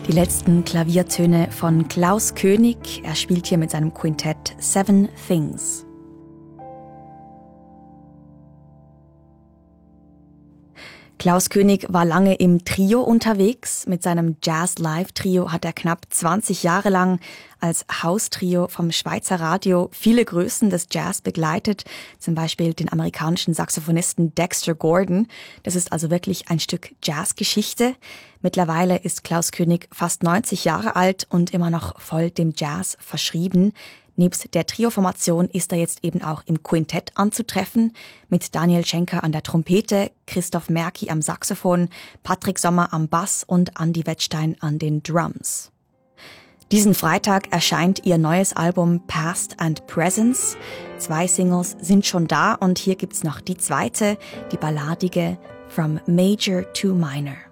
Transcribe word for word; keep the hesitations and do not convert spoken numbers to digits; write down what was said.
Die letzten Klaviertöne von Klaus König. Er spielt hier mit seinem Quintett Seven Things. Klaus König war lange im Trio unterwegs. Mit seinem Jazz-Live-Trio hat er knapp zwanzig Jahre lang als Haustrio vom Schweizer Radio viele Größen des Jazz begleitet, zum Beispiel den amerikanischen Saxophonisten Dexter Gordon. Das ist also wirklich ein Stück Jazzgeschichte. Mittlerweile ist Klaus König fast neunzig Jahre alt und immer noch voll dem Jazz verschrieben. Nebst der Trio-Formation ist er jetzt eben auch im Quintett anzutreffen, mit Daniel Schenker an der Trompete, Christoph Merki am Saxophon, Patrick Sommer am Bass und Andi Wettstein an den Drums. Diesen Freitag erscheint ihr neues Album Past and Presence. Zwei Singles sind schon da und hier gibt's noch die zweite, die balladige From Major to Minor.